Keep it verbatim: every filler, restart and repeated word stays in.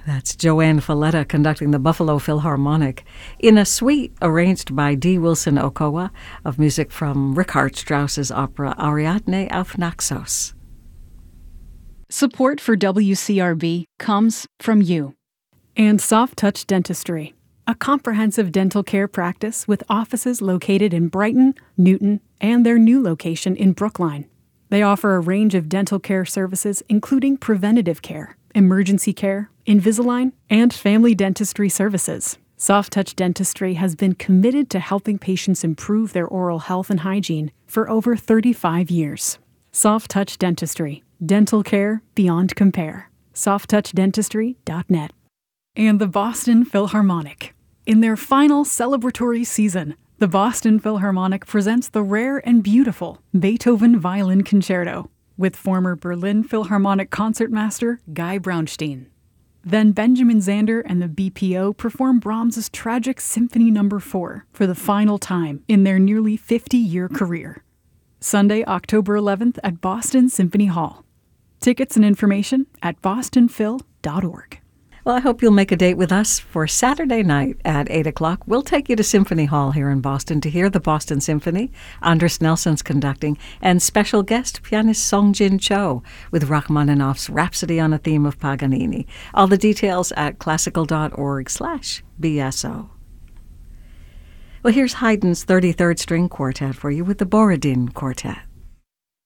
That's Joanne Falletta conducting the Buffalo Philharmonic in a suite arranged by D. Wilson Okowa of music from Richard Strauss's opera Ariadne auf Naxos. Support for W C R B comes from you. And Soft Touch Dentistry, a comprehensive dental care practice with offices located in Brighton, Newton, and their new location in Brookline. They offer a range of dental care services including preventative care, emergency care, Invisalign, and family dentistry services. Soft Touch Dentistry has been committed to helping patients improve their oral health and hygiene for over thirty-five years. Soft Touch Dentistry, dental care beyond compare. soft touch dentistry dot net. And the Boston Philharmonic. In their final celebratory season, the Boston Philharmonic presents the rare and beautiful Beethoven Violin Concerto with former Berlin Philharmonic concertmaster Guy Braunstein. Then Benjamin Zander and the B P O perform Brahms's tragic Symphony Number four for the final time in their nearly fifty-year career. Sunday, October eleventh at Boston Symphony Hall. Tickets and information at boston phil dot org. Well, I hope you'll make a date with us for Saturday night at eight o'clock. We'll take you to Symphony Hall here in Boston to hear the Boston Symphony. Andras Nelson's conducting, and special guest pianist Song Jin Cho with Rachmaninoff's Rhapsody on a Theme of Paganini. All the details at classical.org slash BSO. Well, here's Haydn's thirty-third String Quartet for you with the Borodin Quartet.